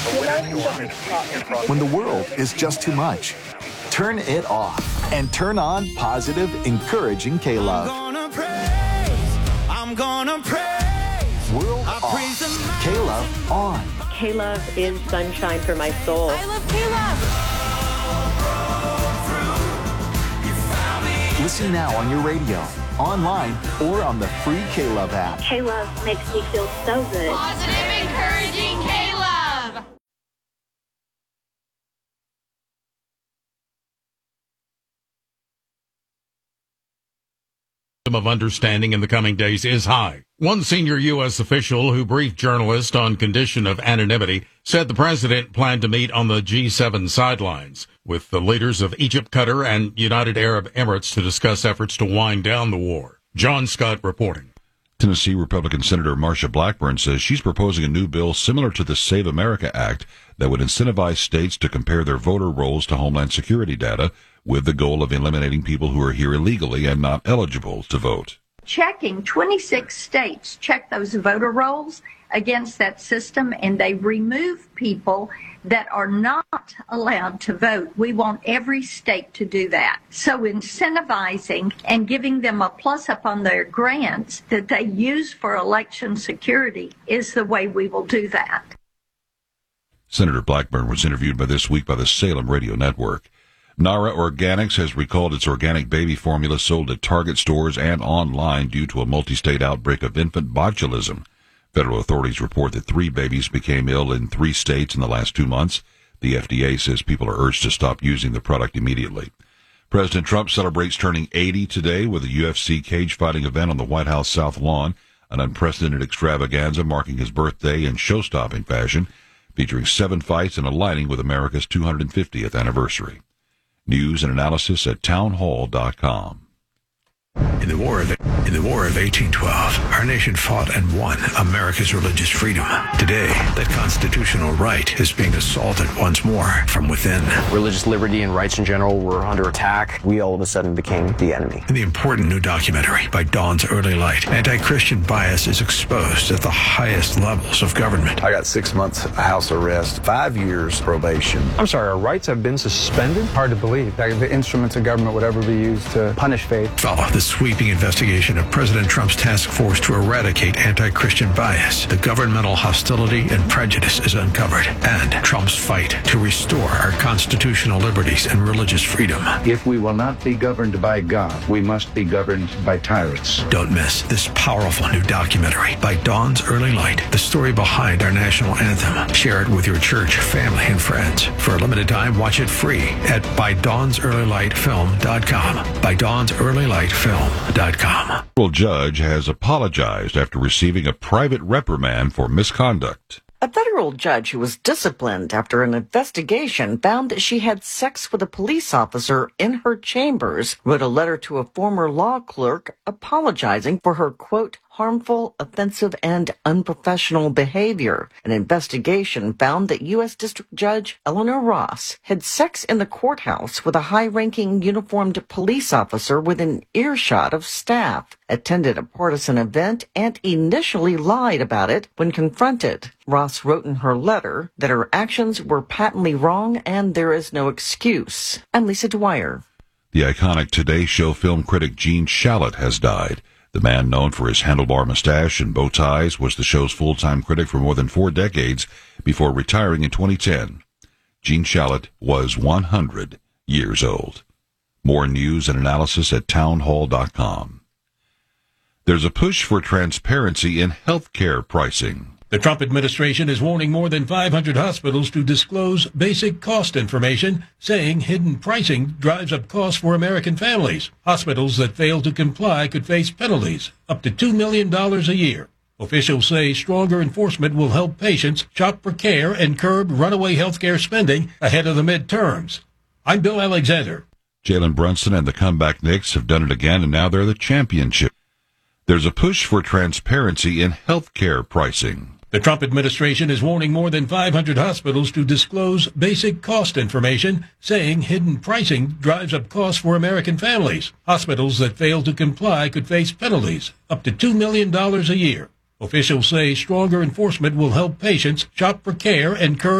When the world is just too much, turn it off and turn on positive, encouraging K-Love. I'm gonna praise. World off. K-Love on. K-Love is sunshine for my soul. I love K-Love. Listen now on your radio, online, or on the free K-Love app. K-Love makes me feel so good. Positive, encouraging K-Love. Of understanding in the coming days is high. One senior U.S. official who briefed journalists on condition of anonymity said the president planned to meet on the G7 sidelines with the leaders of Egypt, Qatar, and United Arab Emirates to discuss efforts to wind down the war. John Scott reporting. Tennessee Republican Senator Marsha Blackburn says she's proposing a new bill similar to the Save America Act that would incentivize states to compare their voter rolls to Homeland Security data with the goal of eliminating people who are here illegally and not eligible to vote. Checking 26 states check those voter rolls against that system, and they remove people that are not allowed to vote. We want every state to do that. So incentivizing and giving them a plus up on their grants that they use for election security is the way we will do that. Senator Blackburn was interviewed This Week by the Salem Radio Network. Nara Organics has recalled its organic baby formula sold at Target stores and online due to a multi-state outbreak of infant botulism. Federal authorities report that 3 babies became ill in 3 states in the last 2 months. The FDA says people are urged to stop using the product immediately. President Trump celebrates turning 80 today with a UFC cage fighting event on the White House South Lawn, an unprecedented extravaganza marking his birthday in show-stopping fashion, featuring 7 fights and aligning with America's 250th anniversary. News and analysis at townhall.com. In the War of 1812, our nation fought and won America's religious freedom. Today, that constitutional right is being assaulted once more from within. Religious liberty and rights in general were under attack. We all of a sudden became the enemy. In the important new documentary, By Dawn's Early Light, anti-Christian bias is exposed at the highest levels of government. I got 6 months house arrest, 5 years probation. I'm sorry, our rights have been suspended? Hard to believe that the instruments of government would ever be used to punish faith. Follow the sweeping investigation of President Trump's task force to eradicate anti-Christian bias. The governmental hostility and prejudice is uncovered, and Trump's fight to restore our constitutional liberties and religious freedom. If we will not be governed by God, we must be governed by tyrants. Don't miss this powerful new documentary, By Dawn's Early Light, the story behind our national anthem. Share it with your church, family, and friends. For a limited time, watch it free at ByDawnsEarlyLightFilm.com. ByDawnsEarlyLightFilm.com. A federal judge has apologized after receiving a private reprimand for misconduct. A federal judge who was disciplined after an investigation found that she had sex with a police officer in her chambers wrote a letter to a former law clerk apologizing for her, quote, harmful, offensive, and unprofessional behavior. An investigation found that U.S. District Judge Eleanor Ross had sex in the courthouse with a high-ranking uniformed police officer within earshot of staff, attended a partisan event, and initially lied about it when confronted. Ross wrote in her letter that her actions were patently wrong and there is no excuse. I'm Lisa Dwyer. The iconic Today Show film critic Gene Shalit has died. The man, known for his handlebar mustache and bow ties, was the show's full-time critic for more than 4 decades before retiring in 2010. Gene Shalit was 100 years old. More news and analysis at townhall.com. There's a push for transparency in healthcare pricing. The Trump administration is warning more than 500 hospitals to disclose basic cost information, saying hidden pricing drives up costs for American families. Hospitals that fail to comply could face penalties up to $2 million a year. Officials say stronger enforcement will help patients shop for care and curb runaway healthcare spending ahead of the midterms. I'm Bill Alexander. Jalen Brunson and the Comeback Knicks have done it again, and now they're the championship. There's a push for transparency in healthcare pricing. The Trump administration is warning more than 500 hospitals to disclose basic cost information, saying hidden pricing drives up costs for American families. Hospitals that fail to comply could face penalties up to $2 million a year. Officials say stronger enforcement will help patients shop for care and curb